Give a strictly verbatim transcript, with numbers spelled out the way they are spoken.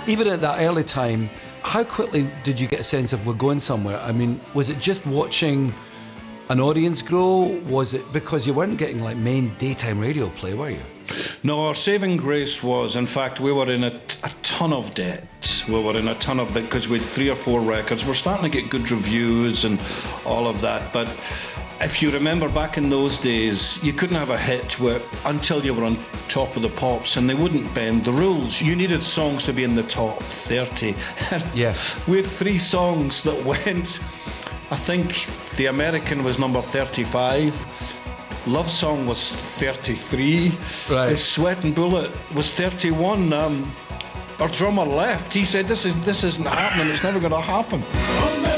even at that early time, how quickly did you get a sense of we're going somewhere? I mean, was it just watching an audience grow? Was it because you weren't getting like main daytime radio play, were you? No, our saving grace was, in fact, we were in a, a ton of debt. We were in a ton of debt because we had three or four records. We're starting to get good reviews and all of that. But if you remember back in those days, you couldn't have a hit where, until you were on Top of the Pops, and they wouldn't bend the rules. You needed songs to be in the top thirty. Yeah. We had three songs that went, I think The American was number thirty-five. Love Song was thirty-three. Right. Sweat and Bullet was thirty-one. Um, our drummer left. He said, "This is this isn't happening. It's never going to happen."